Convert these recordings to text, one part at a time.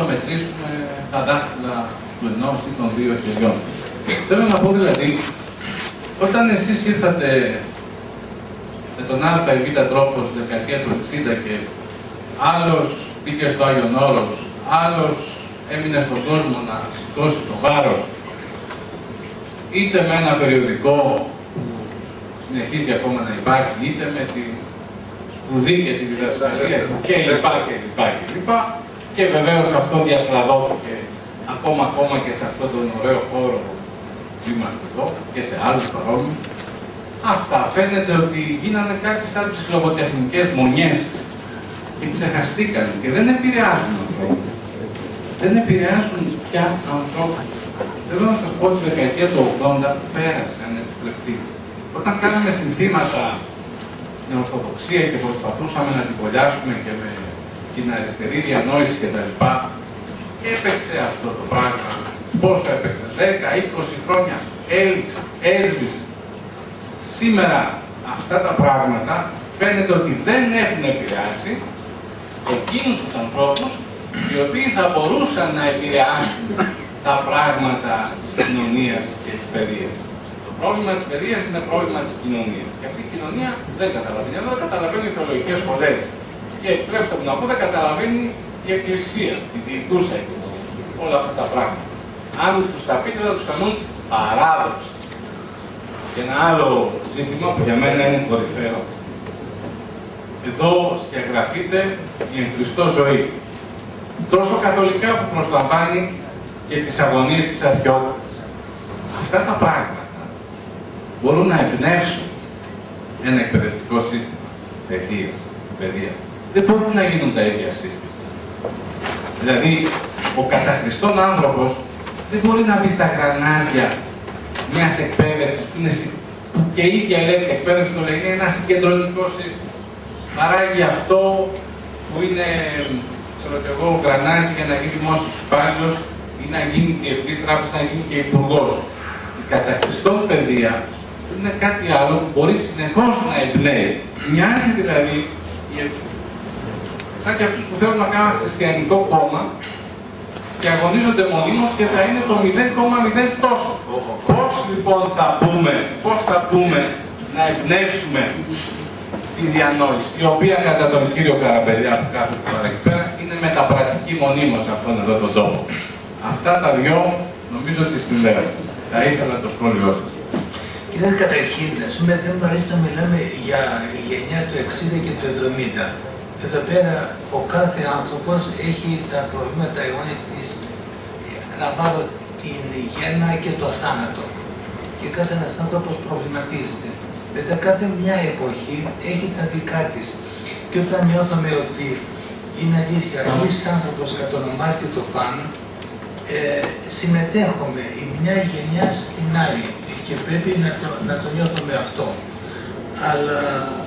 μετρήσουμε τα δάχτυλα του ενός ή των δύο χεριών. Θέλω να πω δηλαδή, όταν εσείς ήρθατε με τον Α ή Β τρόπο στη δεκαετία του 60 και άλλος πήγε στο Άγιον Όρος, άλλος έμεινε στον κόσμο να σηκώσει το βάρος, είτε με ένα περιοδικό που συνεχίζει ακόμα να υπάρχει, είτε με τη σπουδή και τη διδασκαλία κλπ. Και βεβαίως αυτό διακλαδώθηκε ακόμα και σε αυτόν τον ωραίο χώρο που είμαστε εδώ και σε άλλους παρόμοιους. Αυτά φαίνεται ότι γίνανε κάτι σαν τις λογοτεχνικές μονιές και ξεχαστήκαν και δεν επηρεάζουν ανθρώπους. Δεν επηρεάζουν πια ανθρώπους. Θέλω να σας πω ότι τη δεκαετία του 80 πέρασε ανεπιφλεκτή. Όταν κάναμε συνθήματα με ορθοδοξία και προσπαθούσαμε να την κολλιάσουμε και με την αριστερή διανόηση κτλ. Έπαιξε αυτό το πράγμα. Πόσο έπαιξε, 10-20 χρόνια, έλειξε, έσβησε. Σήμερα αυτά τα πράγματα φαίνεται ότι δεν έχουν επηρεάσει εκείνους τους ανθρώπους οι οποίοι θα μπορούσαν να επηρεάσουν τα πράγματα της κοινωνίας και της παιδείας. Το πρόβλημα της παιδείας είναι πρόβλημα της κοινωνίας. Και αυτή η κοινωνία δεν καταλαβαίνει. Εδώ δεν καταλαβαίνει οι θεολογικές σχολές. Και επιτρέψτε μου να πω, δεν καταλαβαίνει η Εκκλησία, η διοικούσα Εκκλησία. Όλα αυτά τα πράγματα. Αν τους τα πείτε, θα τους κάνουν παράδοξα. Και ένα άλλο ζήτημα που για μένα είναι κορυφαίο. Εδώ σκιαγραφείται η εν Χριστώ ζωή. Τόσο καθολικά που προσλαμβάνει και τις αγωνίες της αρχαιότητας. Αυτά τα πράγματα μπορούν να εμπνεύσουν ένα εκπαιδευτικό σύστημα, παιδεία. Δεν μπορούν να γίνουν τα ίδια σύστημα. Δηλαδή, ο καταχριστών άνθρωπος δεν μπορεί να μπει στα γρανάζια μιας εκπαίδευσης που και η ίδια λέξη εκπαίδευση το λέει, είναι ένα συγκεντρωτικό σύστημα. Παράγει αυτό που είναι, ξέρω και εγώ, γρανάζει για να γίνει δημόσιος υπάλληλος ή να γίνει διευθυντής τράπεζας, να γίνει και υπουργός. Η καταχριστών παιδεία είναι κάτι άλλο που μπορεί συνεχώς να εμπνέει. Μοιάζει δηλαδή σαν και αυτούς που θέλουν να κάνουν χριστιανικό κόμμα και αγωνίζονται μονίμως και θα είναι το 0,0 τόσο. Πώς λοιπόν πώς θα πούμε να εμπνεύσουμε τη διανόηση, η οποία κατά τον κύριο Καραμπελιά που κάθεται τώρα εκεί πέρα είναι μεταπρακτική μονίμως σε αυτόν εδώ τον τόπο. Αυτά τα δυο νομίζω ότι συνδέονται. Θα ήθελα το σχόλιο σας. Κοιτάξτε, καταρχήν, δεν μου αρέσει να μιλάμε για η γενιά του 60 και του 70. Εδώ πέρα ο κάθε άνθρωπος έχει τα προβλήματα αιώνια της, να βάλω την γέννα και το θάνατο. Και κάθε ένας άνθρωπος προβληματίζεται. Μετά κάθε μια εποχή έχει τα δικά της. Και όταν νιώθουμε ότι είναι αλήθεια, εμείς άνθρωπος κατονομάζεται το πάνω, συμμετέχουμε η μια γενιά στην άλλη και πρέπει να το νιώθουμε αυτό. Αλλά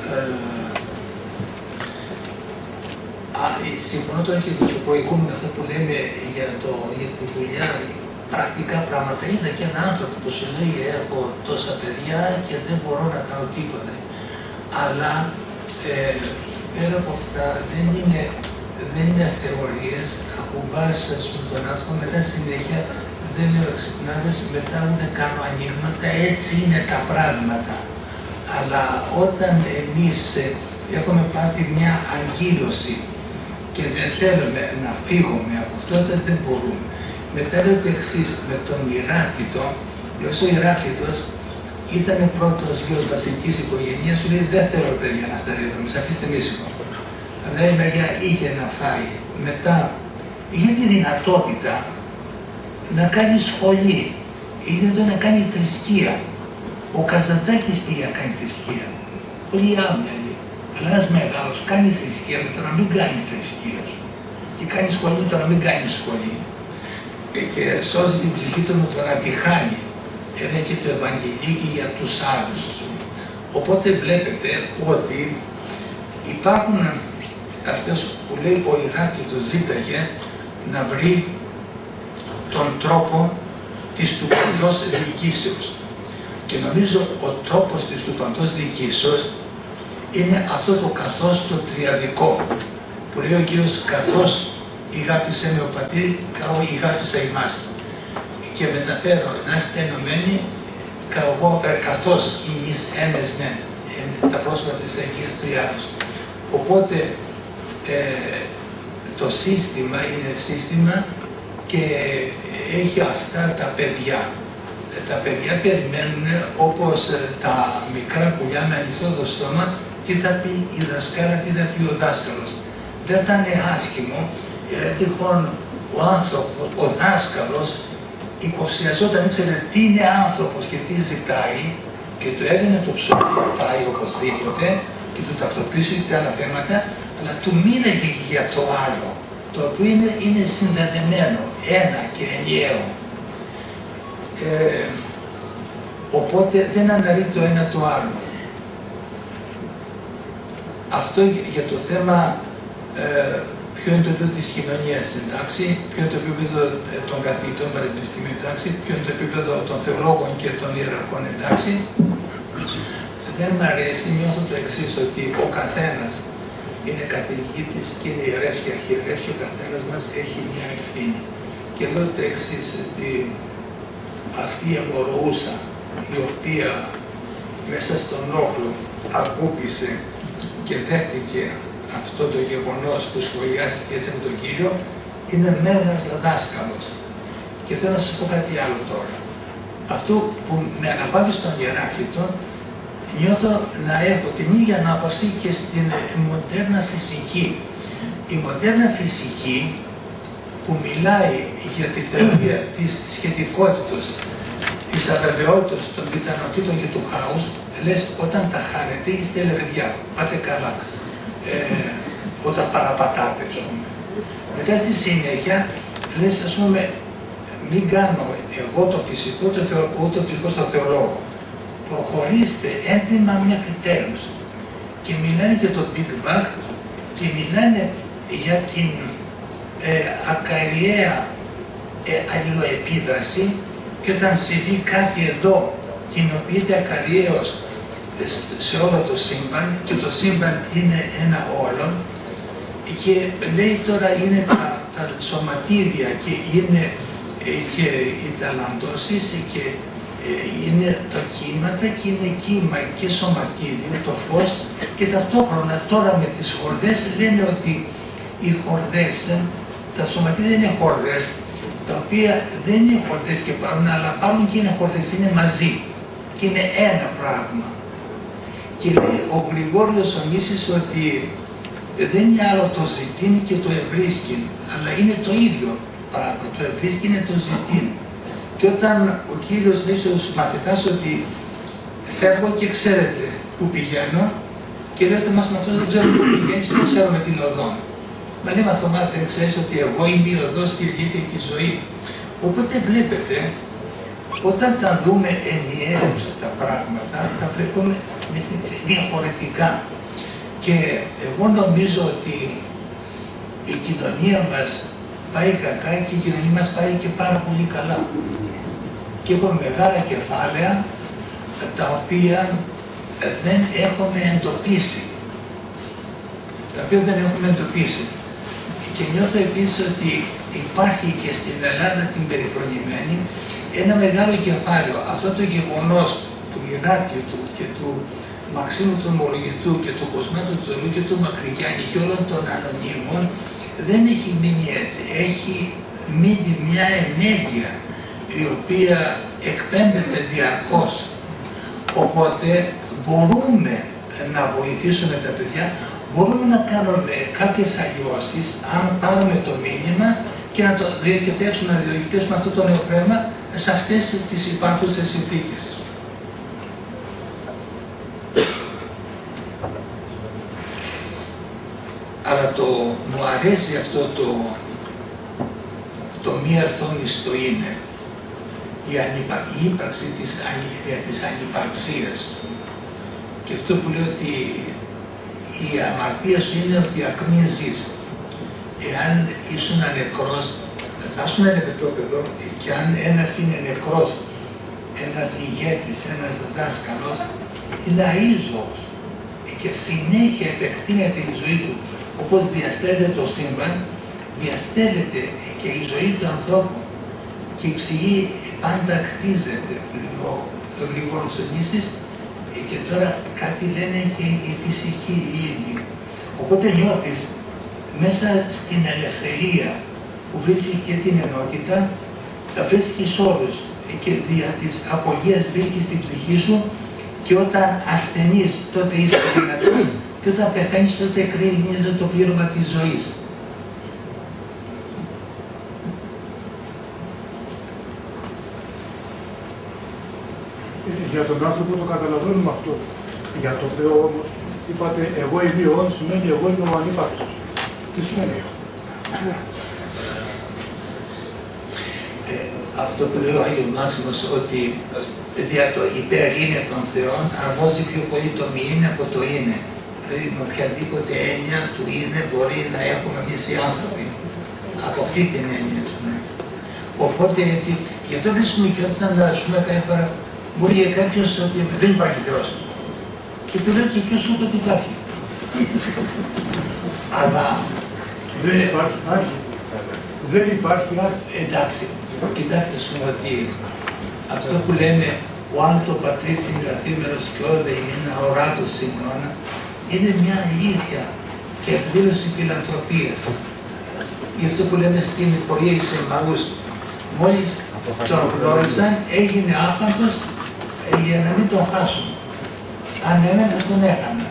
συμφωνώ τώρα και το προηγούμενο αυτό που λέμε για τη δουλειά, πρακτικά πράγματα. Είδα και έναν άνθρωπο που σου λέει έχω τόσα παιδιά και δεν μπορώ να κάνω τίποτα. Αλλά πέρα από αυτά δεν είναι θεωρίες, ακουμπάς τον άνθρωπο, μετά συνέχεια δεν λέω ξυπνάδες, μετά ούτε κάνω ανοίγματα, έτσι είναι τα πράγματα. Αλλά όταν εμείς έχουμε πάθει μια αγκύλωση και δεν θέλουμε να φύγουμε από αυτό, δεν μπορούμε. Μετά λέω το εξής, με τον Ηράκλειτο, ο Ηράκλειτος ήταν πρώτος γιος βασικής οικογένειας, σου λέει δεν θέλω παιδιά να στερείτε, με αφήστε μίσικο. Αλλά η μεριά είχε να φάει, μετά είχε τη δυνατότητα να κάνει σχολή, είχε εδώ να κάνει θρησκεία. Ο Καζαντζάκης πήγε να κάνει θρησκεία, πολύ άμυαλοι. Αλλά ένας μεγάλος κάνει θρησκεία με το να μην κάνει θρησκεία. Και κάνει σχολή με το να μην κάνει σχολή. Και σώζει την ψυχή του με το να τη χάνει. Έδωσε και το Ευαγγελίκι για τους άλλους. Οπότε βλέπετε ότι υπάρχουν αυτές που λέει ο Ηράκλειτος ζήταγε να βρει τον τρόπο της του παντός διοικήσεως. Και νομίζω ο τρόπος της του παντός διοικήσεως είναι αυτό το καθώς το τριαδικό που λέει ο κύριος καθώς ηγάπησε με ο πατήρ, εγώ ηγάπησα ημάς. Και μεταφέρω να είστε ενωμένοι, καθώς εις ένας μεν, τα πρόσωπα της Αγίας Τριάδος. Οπότε το σύστημα είναι σύστημα και έχει αυτά τα παιδιά. Τα παιδιά περιμένουν όπως τα μικρά πουλιά με ανοιχτό το στόμα, τι θα πει η δασκάλα, τι θα πει ο δάσκαλος. Δεν θα είναι άσχημο, τυχόν ο άνθρωπος, ο δάσκαλος, υποψιαζόταν, ήξερε τι είναι άνθρωπος και τι ζητάει και του έδινε το ψωμί, πάει οπωσδήποτε και του τακτοποιήσει και άλλα θέματα, αλλά του μίλαγε για το άλλο, το οποίο είναι συνδεδεμένο, ένα και ενιαίο. Οπότε δεν αναρρεί το ένα το άλλο. Αυτό για το θέμα ποιο είναι το επίπεδο της κοινωνίας στην τάξη, ποιο είναι το επίπεδο των καθηγητών πανεπιστημίου τάξη, ποιο είναι το επίπεδο των θεολόγων και των ιεραρχών εντάξει. Δεν μ' αρέσει, νιώθω το εξής, ότι ο καθένας είναι καθηγητής και είναι ιερεύς και αρχιερεύς και ο καθένας μας έχει μια ευθύνη. Και λέω το εξής, ότι αυτή η αμοροούσα η οποία μέσα στον όχλο ακούπησε και δέχτηκε αυτό το γεγονός που σχολιάστηκε έτσι με τον Κύριο, είναι μέγας δάσκαλος. Και θέλω να σας πω κάτι άλλο τώρα. Αυτό που με αναπαύει στον Ιεράρχητο, νιώθω να έχω την ίδια ανάπαυση και στην μοντέρνα φυσική. Η μοντέρνα φυσική που μιλάει για τη θεωρία της σχετικότητας, της αβεβαιότητας, των πιθανότητων και του χάους, λες όταν τα χάνετε είστε λεβεδιά, πάτε καλά. Όταν παραπατάτε, ας πούμε. Μετά στη συνέχεια λες, ας πούμε, μην κάνω εγώ το φυσικό, το φυσικό στο θεολόγο. Προχωρήστε έντιμα μέχρι τέλους. Και μιλάνε για το Big Bang και μιλάνε για την ακαριαία αλληλοεπίδραση και όταν συμβεί κάτι εδώ κοινοποιείται ακαριαίως σε όλο το σύμπαν και το σύμπαν είναι ένα όλο και λέει τώρα είναι τα σωματίδια και είναι και οι ταλαντώσεις και είναι τα κύματα και είναι κύμα και σωματίδιο, το φως και ταυτόχρονα τώρα με τις χορδές λένε ότι οι χορδές, τα σωματίδια είναι χορδές τα οποία δεν είναι χορδές και πάρουν αλλά πάρουν και είναι χορδές, είναι μαζί και είναι ένα πράγμα. Και λέει ο Γρηγόριος ο Νήσης ότι δεν είναι άλλο το ζητήν και το ευρίσκην, αλλά είναι το ίδιο πράγμα. Το ευρίσκην είναι το ζητήν. Και όταν ο Κύριος λέει στους μαθητάς ότι φεύγω και ξέρετε που πηγαίνω και λέτε μας με αυτό δεν ξέρω που πηγαίνεις και δεν ξέρουμε την οδό. Μα λέει μαθητά δεν ξέρεις ότι εγώ είμαι η οδός και η γη και η ζωή. Οπότε βλέπετε όταν τα δούμε ενιαίως τα πράγματα τα βλέπουμε διαφορετικά. Και εγώ νομίζω ότι η κοινωνία μας πάει κακά και η κοινωνία μας πάει και πάρα πολύ καλά. Και έχουμε μεγάλα κεφάλαια τα οποία δεν έχουμε εντοπίσει. Και νιώθω επίσης ότι υπάρχει και στην Ελλάδα την περιφρονημένη ένα μεγάλο κεφάλαιο. Αυτό το γεγονός του Ηράκλειο του και του Μαξίμου του Ομολογητού και του Κοσμάτου του Τωρού και του Μακρυγιάννη και όλων των ανωνύμων δεν έχει μείνει έτσι. Έχει μείνει μια ενέργεια η οποία εκπέμπεται διαρκώς. Οπότε μπορούμε να βοηθήσουμε τα παιδιά, μπορούμε να κάνουμε κάποιες αλλοιώσεις αν πάρουμε το μήνυμα και να το διοικητεύσουμε, αυτό το νέο πνεύμα σε αυτές τις υπάρχουσες συνθήκες. Αλλά μου αρέσει αυτό το μη αρθόνιστο είναι η ύπαρξη της ανυπαρξίας. Και αυτό που λέω ότι η αμαρτία σου είναι ότι ακμίζεις. Εάν ήσουν νεκρός, θα ήσουν νεκρόπαιδο και αν ένας είναι νεκρός, ένας ηγέτης, ένας δάσκαλος, είναι αΐζωος και συνέχεια επεκτείνεται η ζωή του. Όπως διαστρέφεται το σύμπαν, διαστέλλεται και η ζωή του ανθρώπου και η ψυχή πάντα χτίζεται λίγο ορθονήσεις και τώρα κάτι λένε και η φυσική η ίδια. Οπότε νιώθεις μέσα στην ελευθερία που βρίσκει και την ενότητα, θα βρίσκεις όρους και δια της απογείας βρίσκεις την ψυχή σου και όταν ασθενείς τότε είσαι δυνατός και όταν πεθαίνεις τότε κρίνεται το πλήρωμα της ζωής. Για τον άνθρωπο το καταλαβαίνουμε αυτό. Για τον Θεό όμως, είπατε εγώ είμαι ο όν, σημαίνει εγώ είμαι ο ανύπαρκτος. Τι σημαίνει αυτό? Αυτό που λέει ο Άγιος Μάξιμος, ότι δια το υπερήνε των Θεών αρμόζει πιο πολύ το μη είναι από το είναι. Δηλαδή με οποιαδήποτε έννοια του είναι μπορεί να έχουμε εμείς οι άνθρωποι. Από αυτή την έννοια. Οπότε έτσι, γι' αυτό βρίσκουμε και όταν ας πούμε κάποια φορά μπορεί για κάποιος ότι δεν υπάρχει Θεός. Και του λέω και ποιος ούτε ότι υπάρχει. Αλλά δεν υπάρχει. Δεν υπάρχει. Εντάξει, κοιτάξτε ότι αυτό που λέμε ο άνθρωπο πατρίς συγκρατήμενος και όδε είναι οράτος σημειώνα είναι μια αλήθεια και εκδήλωση φιλανθρωπίας. Γι' αυτό που λέμε στην πορεία εις Εμμαούς, μόλις τον γνώρισαν έγινε άφαντος για να μην τον χάσουν. Αν έμενε τον έχανε.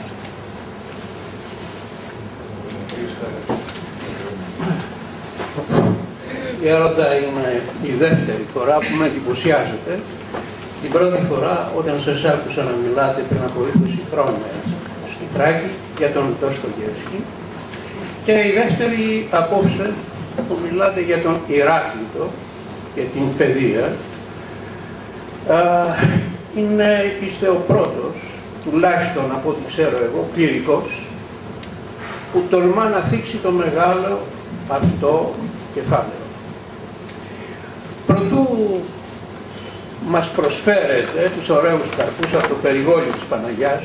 Η έρωτα είναι η δεύτερη φορά που με εντυπωσιάζετε. Την πρώτη φορά όταν σας άκουσα να μιλάτε πριν από 20 χρόνια στη Θράκη για τον Ντοστογεύσκη και η δεύτερη απόψε που μιλάτε για τον Ηράκλειτο και την παιδεία είναι είστε ο πρώτος, τουλάχιστον από ό,τι ξέρω εγώ, κληρικός που τολμά να θίξει το μεγάλο αυτό κεφάλαιο. Προτού μας προσφέρετε τους ωραίους καρπούς από το περιβόλιο της Παναγιάς,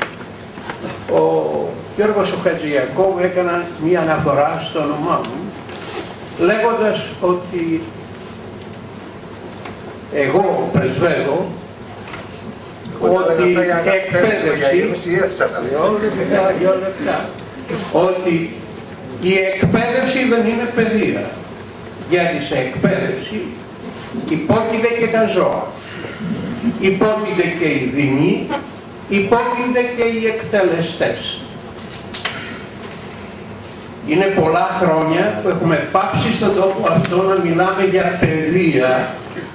ο Γιώργος ο Χατζηιακώβου έκανε μία αναφορά στο όνομά μου, λέγοντας ότι εγώ πρεσβεύω ότι η εκπαίδευση δεν είναι παιδεία, γιατί σε εκπαίδευση υπόκειται και τα ζώα, υπόκειται και οι δεινοί, υπόκειται και οι εκτελεστές. Είναι πολλά χρόνια που έχουμε πάψει στον τόπο αυτό να μιλάμε για παιδεία.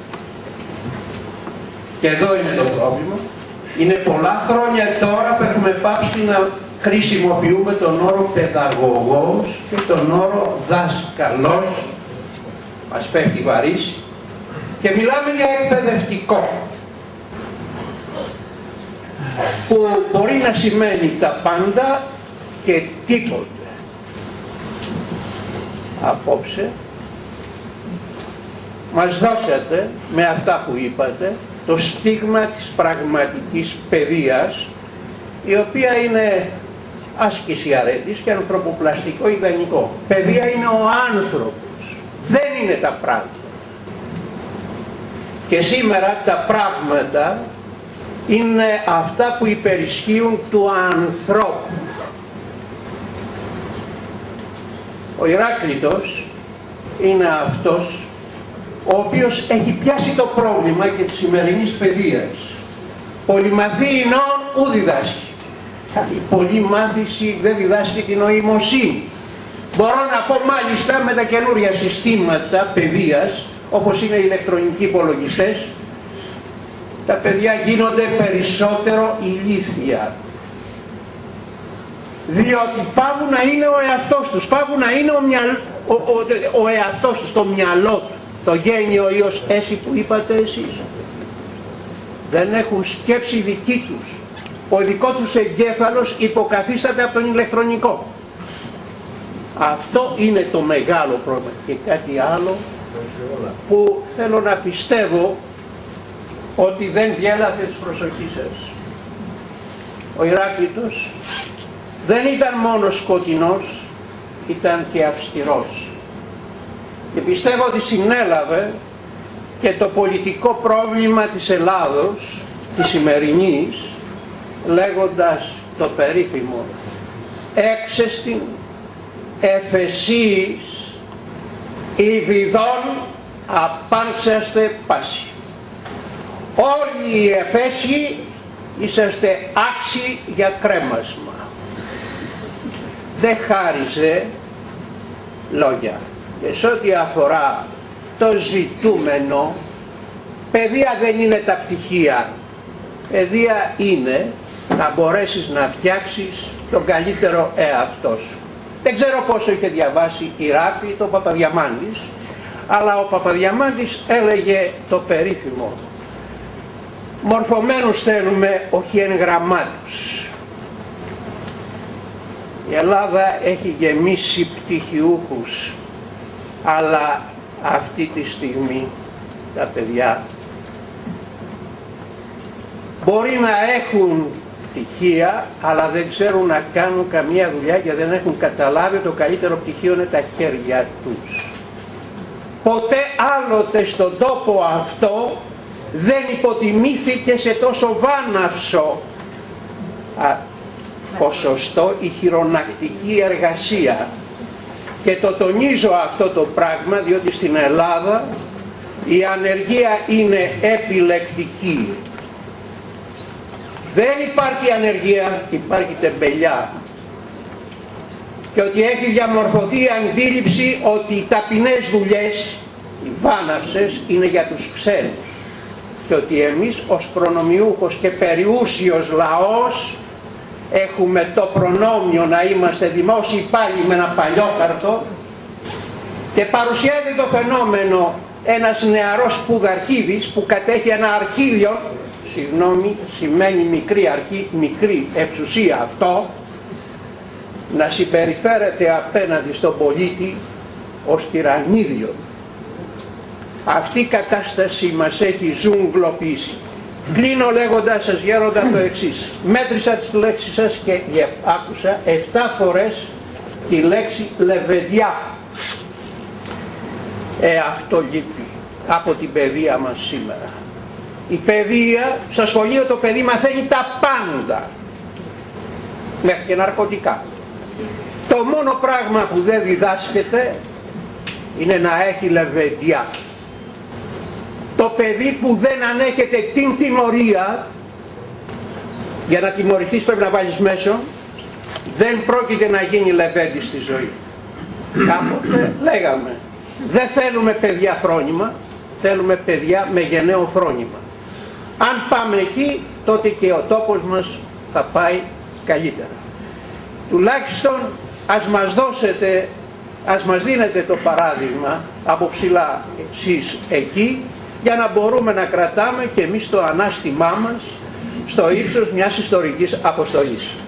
Και εδώ είναι το πρόβλημα. Είναι πολλά χρόνια τώρα που έχουμε πάψει να χρησιμοποιούμε τον όρο παιδαγωγός και τον όρο δάσκαλος, μας πέφτει βαρύς, και μιλάμε για εκπαιδευτικό, που μπορεί να σημαίνει τα πάντα και τίποτε. Απόψε μας δώσατε με αυτά που είπατε το στίγμα της πραγματικής παιδείας, η οποία είναι άσκηση αρέτης και ανθρωποπλαστικό ιδανικό. Παιδεία είναι ο άνθρωπος, δεν είναι τα πράγματα. Και σήμερα τα πράγματα είναι αυτά που υπερισχύουν του ανθρώπου. Ο Ηράκλειτος είναι αυτός ο οποίος έχει πιάσει το πρόβλημα και της σημερινής παιδείας. Πολυμαθή ινών ου διδάσκει. Η πολλή μάθηση δεν διδάσκει την νοημοσύνη. Μπορώ να πω μάλιστα με τα καινούρια συστήματα παιδείας, όπως είναι οι ηλεκτρονικοί υπολογιστές, τα παιδιά γίνονται περισσότερο ηλίθια. Διότι πάβουν να είναι ο εαυτός τους, πάβουν να είναι ο εαυτός τους, το μυαλό του, το γένιο Υιός έσυ που είπατε εσείς. Δεν έχουν σκέψη δική τους. Ο δικό τους εγκέφαλος υποκαθίσταται από τον ηλεκτρονικό. Αυτό είναι το μεγάλο πρόβλημα. Και κάτι άλλο που θέλω να πιστεύω ότι δεν διέλαθε της προσοχής σας. Ο Ηράκλειτος δεν ήταν μόνο σκοτεινός, ήταν και αυστηρός. Και πιστεύω ότι συνέλαβε και το πολιτικό πρόβλημα της Ελλάδος, της σημερινής, λέγοντας το περίφημο «έξεστην εφεσίης ειδών απάνξαστε πάση». Όλοι οι Εφέσιοι είσαστε άξιοι για κρέμασμα. Δεν χάριζε λόγια. Και σε ό,τι αφορά το ζητούμενο, παιδεία δεν είναι τα πτυχία. Παιδεία είναι να μπορέσεις να φτιάξεις τον καλύτερο εαυτό σου. Δεν ξέρω πόσο είχε διαβάσει Ηράκλη το Παπαδιαμάντης, αλλά ο Παπαδιαμάντης έλεγε το περίφημο «Μορφωμένους θέλουμε, όχι εγγραμμάτους». Η Ελλάδα έχει γεμίσει πτυχιούχους, αλλά αυτή τη στιγμή τα παιδιά μπορεί να έχουν πτυχία, αλλά δεν ξέρουν να κάνουν καμία δουλειά και δεν έχουν καταλάβει ότι το καλύτερο πτυχίο είναι τα χέρια τους. Ποτέ άλλοτε στον τόπο αυτό δεν υποτιμήθηκε σε τόσο βάναυσο ποσοστό η χειρονακτική εργασία. Και το τονίζω αυτό το πράγμα διότι στην Ελλάδα η ανεργία είναι επιλεκτική. Δεν υπάρχει ανεργία, υπάρχει τεμπελιά. Και ότι έχει διαμορφωθεί η αντίληψη ότι οι ταπεινές δουλειές, οι βάναυσες, είναι για τους ξένους. Και ότι εμείς ως προνομιούχος και περιούσιος λαός έχουμε το προνόμιο να είμαστε δημόσιοι υπάλληλοι με ένα παλιόκαρτο και παρουσιάζεται το φαινόμενο ένας νεαρός σπουδαρχίδης που κατέχει ένα αρχίδιο, συγγνώμη, σημαίνει μικρή αρχή, μικρή εξουσία αυτό, να συμπεριφέρεται απέναντι στον πολίτη ως τυραννίδιο. Αυτή η κατάσταση μας έχει ζουγκλοποιήσει. Κλείνω λέγοντας σας γέροντα το εξής. Μέτρησα τις λέξεις σας και άκουσα 7 φορές τη λέξη λεβεντιά. Αυτό λείπει από την παιδεία μας σήμερα. Η παιδεία, στο σχολείο το παιδί μαθαίνει τα πάντα. Μέχρι και ναρκωτικά. Το μόνο πράγμα που δεν διδάσκεται είναι να έχει λεβεντιά. Το παιδί που δεν ανέχεται την τιμωρία, για να τιμωρηθείς πρέπει να βάλεις μέσο, δεν πρόκειται να γίνει λεβέντη στη ζωή. Κάποτε λέγαμε, δεν θέλουμε παιδιά φρόνημα, θέλουμε παιδιά με γενναίο φρόνημα. Αν πάμε εκεί, τότε και ο τόπος μας θα πάει καλύτερα. Τουλάχιστον ας μας δίνετε το παράδειγμα από ψηλά εσείς εκεί, για να μπορούμε να κρατάμε και εμείς το ανάστημά μας στο ύψος μιας ιστορικής αποστολής.